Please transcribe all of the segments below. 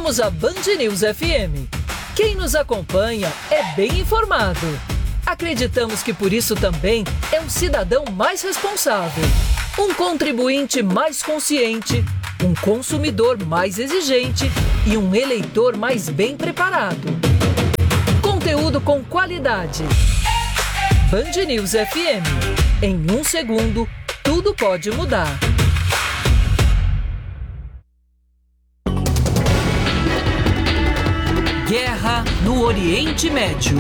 Somos a Band News FM. Quem nos acompanha é bem informado. Acreditamos que por isso também é um cidadão mais responsável, um contribuinte mais consciente, um consumidor mais exigente e um eleitor mais bem preparado. Conteúdo com qualidade. Band News FM. Em 1 segundo, tudo pode mudar. Guerra no Oriente Médio.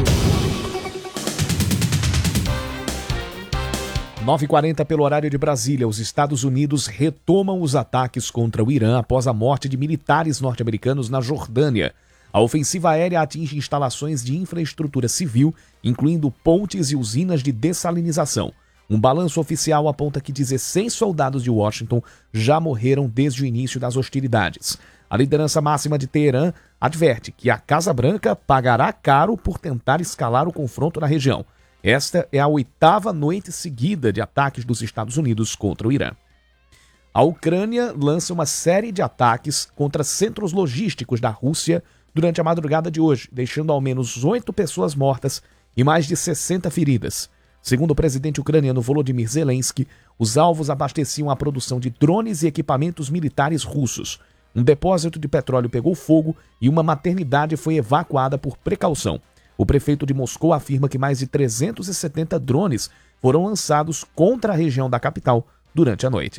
9h40 pelo horário de Brasília. Os Estados Unidos retomam os ataques contra o Irã após a morte de militares norte-americanos na Jordânia. A ofensiva aérea atinge instalações de infraestrutura civil, incluindo pontes e usinas de dessalinização. Um balanço oficial aponta que 16 soldados de Washington já morreram desde o início das hostilidades. A liderança máxima de Teherã adverte que a Casa Branca pagará caro por tentar escalar o confronto na região. Esta é a 8ª noite seguida de ataques dos Estados Unidos contra o Irã. A Ucrânia lança uma série de ataques contra centros logísticos da Rússia durante a madrugada de hoje, deixando ao menos 8 pessoas mortas e mais de 60 feridas. Segundo o presidente ucraniano Volodymyr Zelensky, os alvos abasteciam a produção de drones e equipamentos militares russos. Um depósito de petróleo pegou fogo e uma maternidade foi evacuada por precaução. O prefeito de Moscou afirma que mais de 370 drones foram lançados contra a região da capital durante a noite.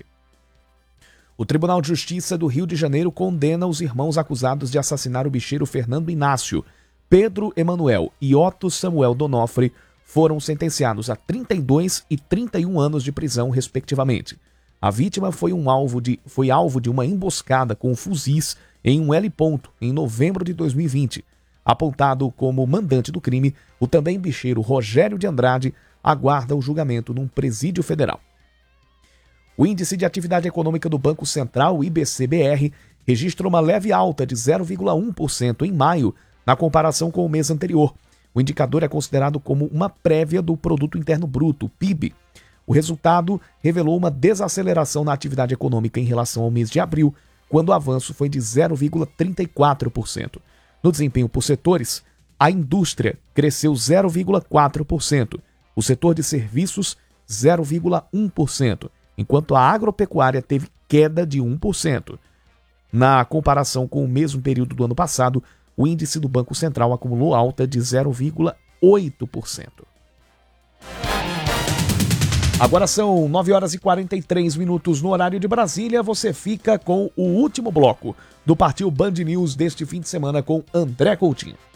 O Tribunal de Justiça do Rio de Janeiro condena os irmãos acusados de assassinar o bicheiro Fernando Inácio. Pedro Emanuel e Otto Samuel Donofre foram sentenciados a 32 e 31 anos de prisão, respectivamente. A vítima foi alvo de uma emboscada com fuzis em um heliponto em novembro de 2020. Apontado como mandante do crime, o também bicheiro Rogério de Andrade aguarda o julgamento num presídio federal. O Índice de Atividade Econômica do Banco Central, IBC-BR, registra uma leve alta de 0,1% em maio, na comparação com o mês anterior. O indicador é considerado como uma prévia do Produto Interno Bruto, PIB. O resultado revelou uma desaceleração na atividade econômica em relação ao mês de abril, quando o avanço foi de 0,34%. No desempenho por setores, a indústria cresceu 0,4%, o setor de serviços 0,1%, enquanto a agropecuária teve queda de 1%. Na comparação com o mesmo período do ano passado, o índice do Banco Central acumulou alta de 0,8%. Agora são 9h43 no horário de Brasília. Você fica com o último bloco do Partiu Band News deste fim de semana com André Coutinho.